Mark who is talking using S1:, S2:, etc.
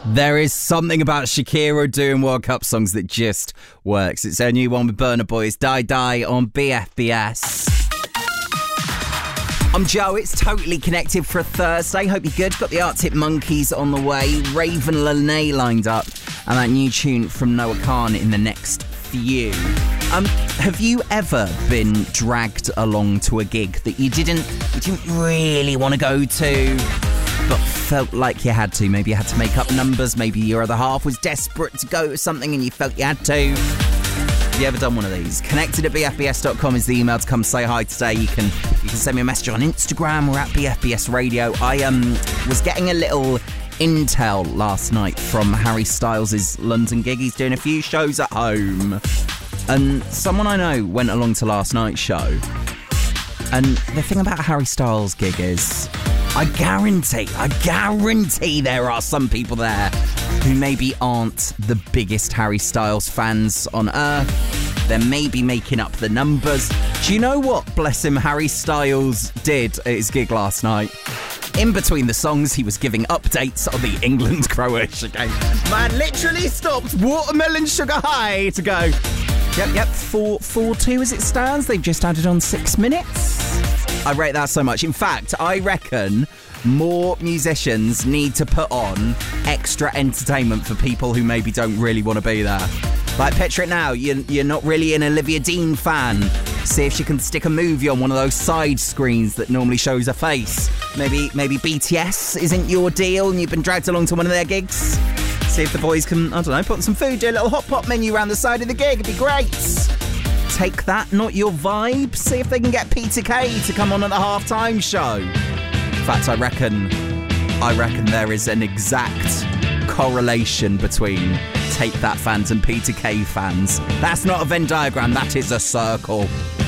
S1: There is something about Shakira doing World Cup songs that just works. It's her new one with Burna Boy's Die Die on BFBS. I'm Joe, it's Totally Connected for a Thursday. Hope you're good. Got the Arctic Monkeys on the way, Raven Lene lined up, and that new tune from Noah Khan in the next few. Have you ever been dragged along to a gig that you didn't really want to go to, but felt like you had to? Maybe you had to make up numbers, maybe your other half was desperate to go to something and you felt you had to. Have you ever done one of these? Connected@bfbs.com is the email to come say hi today. You can send me a message on Instagram or at BFBS Radio. I was getting a little intel last night from Harry Styles' London gig. He's doing a few shows at home. And someone I know went along to last night's show. And the thing about Harry Styles' gig is, I guarantee there are some people there who maybe aren't the biggest Harry Styles fans on earth. They're maybe making up the numbers. Do you know what, bless him, Harry Styles did at his gig last night? In between the songs, he was giving updates on the England-Croatia game. Man literally stopped Watermelon Sugar High to go, yep, 4-2 as it stands. They've just added on 6 minutes. I rate that so much. In fact, I reckon more musicians need to put on extra entertainment for people who maybe don't really want to be there. Like, picture it now, you're not really an Olivia Dean fan. See if she can stick a movie on one of those side screens that normally shows her face. Maybe BTS isn't your deal and you've been dragged along to one of their gigs. See if the boys can, I don't know, put on some food, do a little hot pot menu around the side of the gig. It'd be great. Take that, not your vibe. See if they can get Peter Kay to come on at the halftime show. In fact, I reckon there is an exact correlation between Take That fans and Peter Kay fans. That's not a Venn diagram, that is a circle.